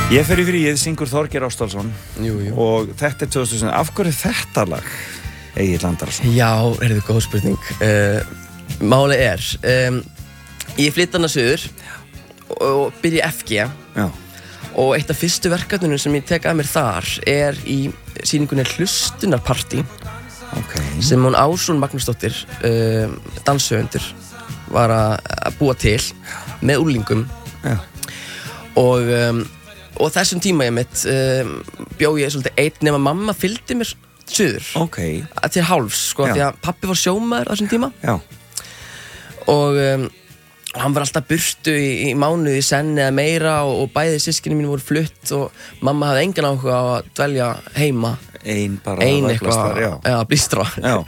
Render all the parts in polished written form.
Ég fer í fríið, syngur Þorgeir Ástvaldsson. Jú. Og þetta 2000. Af hverju þetta lag, Egill Andrason? Já, það góð spurning. Máli ég flytt hana suður og byrja í FG. Já. Og eitt af fyrstu verkefnunum sem ég tek að mér þar í sýningunni Hlustunarpartí. Sem hún Ásrún Magnúsdóttir, danshöfundur, var að búa til með úlingum. Já. Og þessum tíma bjó ég svolítið einn nema mamma fylgdi mér suður til hálfs, sko, því að pappi var sjómaður á þessum tíma. Já. Og hann var alltaf burtu í mánuði senn eða meira og bæði systkini mín voru flutt og mamma hafði engan áhuga á að dvelja heima. Ein eitthvað, blístra.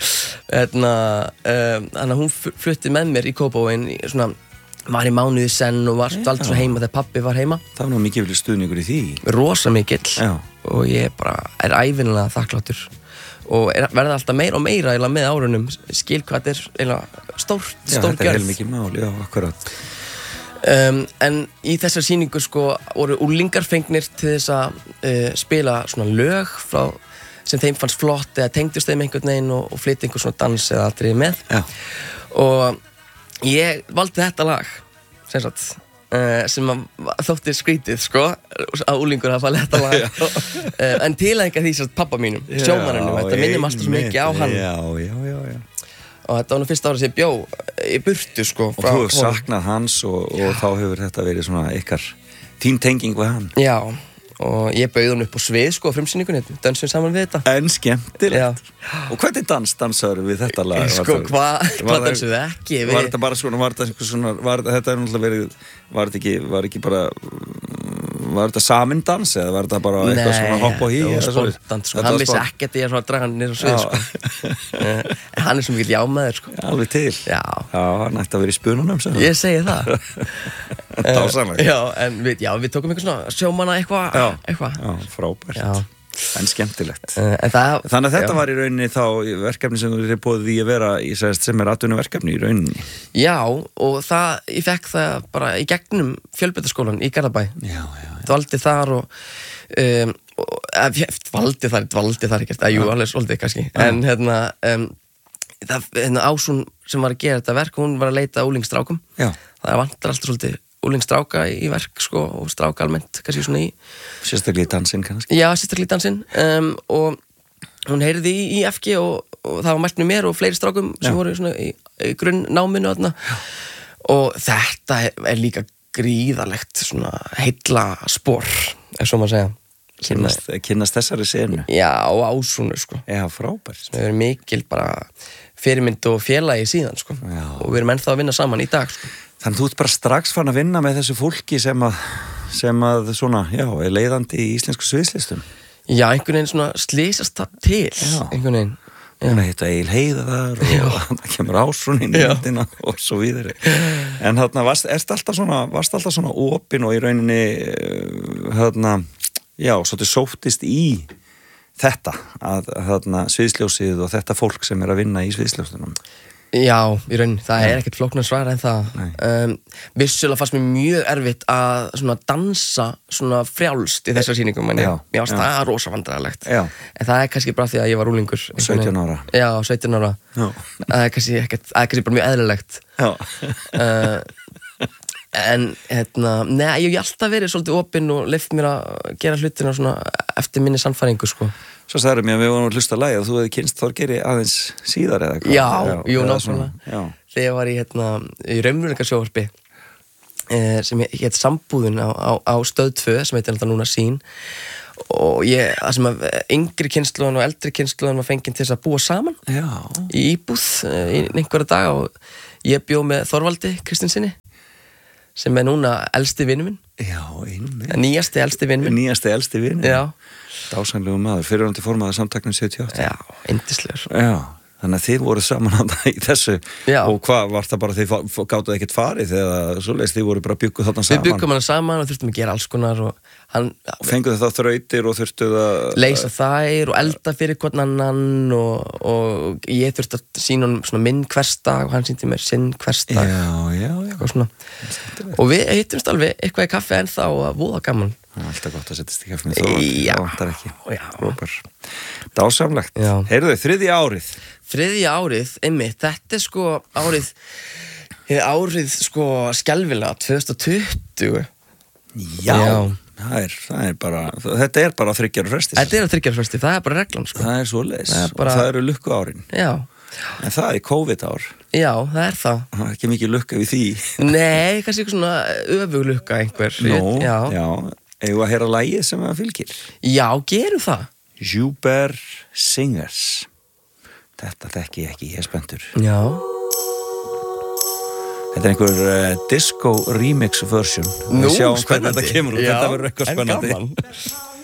Þannig að hún flutti með mér í Kópavoginn svona var í mánuði senn og var aldrei svo heima þegar pappi var heima. Það var nú mikið stuðningur í því. Rosa mikill. Og ég bara ævinlega þakkláttur og verða alltaf meira og meira með árunum, skil hvað þetta stór gjörð. Já, þetta heilmikið mál, já, akkurat. En í þessar sýningu sko voru úlingar fengnir til þess að spila svona lög sem þeim fannst flott eða tengdust þeim einhvern veginn og flytja einhver svona dans eða atriði með. Já. Og ég valdi þetta lag sem þótti skrítið sko að úlingur hafa valið þetta lag en tilæðingar því pappa mínum, sjómanninum, þetta minnum alltaf svo mikið á hann. Já. Og þetta var nú fyrsta ára sem ég bjó í burtu sko. Og þú hefur saknað hans og þá hefur þetta verið svona ykkar þín tenging við hann. Já. Og ég bauð hann upp á svið sko á frumsýningunni, dansum saman við þetta. En skemmtilegt. Og hvernig dansaður við þetta lag? Sko, hvað dansuðu ekki? Var þetta bara svona, var þetta náttúrulega verið, var ekki bara, var þetta saminn dans eða var þetta bara eitthvað svona hopp og hí? Nei, spontant sko, hann vissi ekkert ég svona að draga hann niður á svið sko. En hann svo mikil jámaður sko. Alveg til? Já. Já, hann ætti að vera í spununum sem. Ég segi það. Dásamlega. Já, en við tókum eitthvað svona sjómanna eitthvað. Já, frábært. Já. En skemmtilegt. Þannig að þetta var í rauninni þá verkefni sem þú bóðið því að vera sem atvinnuverkefni í rauninni. Já, og ég fekk það bara í gegnum Fjölbrautaskólann í Garðabæ. Já. Dvaldi þar og dvaldi þar ekkert, alveg svolítið kannski. En Ásrún sem var að gera þetta verk, hún var að leita að úlingsstrákum. Já. Það vantar alltaf svolítið úlingsstráka í verk sko og stráka almennt kannski svona í sérstaklega í dansinn kannski. Já, sérstaklega í dansinn og hún heyrði í FG og það var mælt með mér og fleiri strákum sem voru svona í grunnnáminu þarna. Og þetta líka gríðarlegt svona heilla spor ef svo maður segja. Kynnast þessari senu. Já, og Ásrúnu sko. Já, frábært. Sem hefur mikil bara fyrirmynd og félagi síðan sko. Já. Og við erum ennþá að vinna saman í dag sko. Þannig þú ert bara strax farin að vinna með þessu fólki sem að svona, er leiðandi í íslensku sviðslistum. Já, einhvern veginn svona slysast það til, einhvern veginn. Hún heita Egil Heiðar og það kemur Ásrún inn í myndina og svo víðari. En þarna, varst alltaf svona opin og í rauninni, svolítið sóttist í þetta, að sviðsljósið og þetta fólk sem að vinna í sviðsljóstunum. Já, í rauninni, það ekkert flóknar svar en það. Vissulega fannst mér mjög erfitt að svona dansa svona frjálst í þessar sýningum, en mér fannst það rosa vandræðalegt. En það kannski bara því að ég var úlingur. 17 ára. Já, 17 ára. Það kannski bara mjög eðlilegt. Já. En ég hef alltaf verið svolítið opinn og leyft mér að gera hlutina svona eftir minni sannfæringu sko. Svo sagðir mér að við vorum að hlusta lagið og þú hefði kynst Þorgeiri aðeins síðar eða hvað? Já, náttúrulega. Þegar ég var í raunveruleikasjónvarpi sem hét Sambúðin á Stöð 2 sem heitir alltaf núna Sýn og það sem að yngri kynslóðan og eldri kynslóðan var fenginn til þess að búa saman í íbúð í einhverja daga og ég bjó með Þorvaldi Kristinsinni sem núna elsti vinur minn. Já, einmitt. Nýjasti elsti vinur minn. Nýjasti elsti vinur. Já. Dásamlegu maður, fyrirhandi formaður samtaknum 78. Já, yndislegur. Já, þannig að þið voru saman í þessu. Já. Og hvað var það bara, þið gátuð ekkert farið eða svoleiðis, þið voru bara bygguð þarna saman? Við byggum hana saman og þurftum að gera alls konar og hann... Fenguðu það þrautir og þurftuð að... Leysa þær og elda fyrir hvern annan og ég þurfti að sýna honum svona minn hversdag og hann sýndi mér sinn hversdag. Já. Og við hittumst alveg eitthvað í kaffi ennþá og voða gaman. Það alltaf gott að setjast í kaffi með Þorvald. Já. Það vantar ekki. Já. Frábær. Dásamlegt. Já. Heyrðu, 3. árið. 3. árið, einmitt, þetta sko árið sko skelfilega, 2020. Já. Það er bara, þetta er bara 3 ára fresti. Þetta er 3 ára fresti, það er bara reglan sko. Það er svoleiðis. Bara... Það eru lukku árin. Já. En það er COVID-ár. Já, það er það. Það er ekki mikið lukka við því. Nei, kannski eitthvað svona öfuglukka einhver. Já. Eigum að heyra lagið sem það fylgir. Já, gerum það. Júber Singers. Þetta þekki ég ekki, ég er spenntur. Já. Þetta er einhver disco remix version. Nú, Við sjáum hvernig spennandi. þetta kemur út. Þetta verður eitthvað spennandi. En gaman.